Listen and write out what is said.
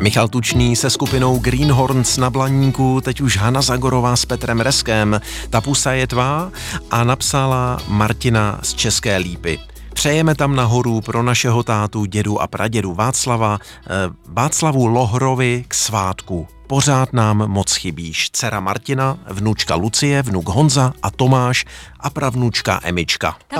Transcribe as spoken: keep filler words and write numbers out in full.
Michal Tučný se skupinou Greenhorns na Blaníku, teď už Hana Zagorová s Petrem Reskem. Ta pusa je tvá a napsala Martina z České Lípy. Přejeme tam nahoru pro našeho tátu, dědu a pradědu Václava, eh, Václavu Lohrovi k svátku. Pořád nám moc chybíš. Dcera Martina, vnučka Lucie, vnuk Honza a Tomáš a pravnučka Emička. Ta